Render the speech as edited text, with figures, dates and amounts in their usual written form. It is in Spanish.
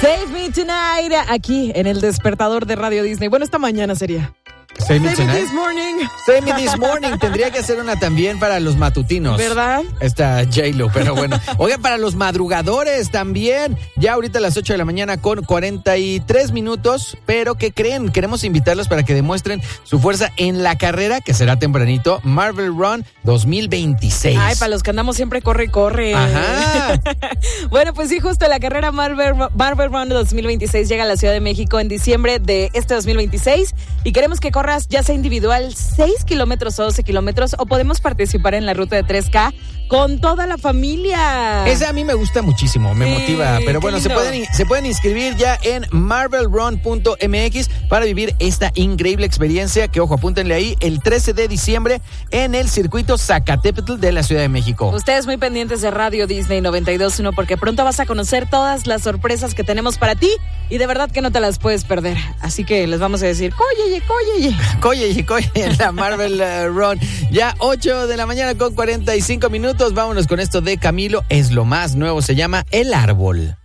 Save Me Tonight, aquí en el despertador de Radio Disney. Bueno, esta mañana sería. Save Me Tonight. This morning. Save Me This Morning. Tendría que hacer una también para los matutinos. ¿Verdad? Esta J-Lo, pero bueno. Oigan, para los madrugadores también. Ya ahorita a las 8 de la mañana con 43 minutos. Pero ¿qué creen? Queremos invitarlos para que demuestren su fuerza en la carrera, que será tempranito, Marvel Run 2026. Ay, para los que andamos siempre corre y corre. Ajá. Bueno, pues sí, justo la carrera Marvel Run 2026 llega a la Ciudad de México en diciembre de este 2026 y queremos que corras ya sea individual 6 kilómetros o 12 kilómetros o podemos participar en la ruta de 3K con toda la familia. Esa a mí me gusta muchísimo, me motiva, pero bueno, se pueden inscribir ya en marvelrun.mx para vivir esta increíble experiencia que, ojo, apúntenle ahí, el 13 de diciembre en el circuito Zacatepetl de la Ciudad de México. Ustedes muy pendientes de Radio Disney 92.1 porque pronto vas a conocer todas las sorpresas que tenemos para ti y de verdad que no te las puedes perder. Así que les vamos a decir, cóyeye. Coye en la Marvel Run. Ya 8 de la mañana con 45 minutos. Vámonos con esto de Camilo. Es lo más nuevo. Se llama El Árbol.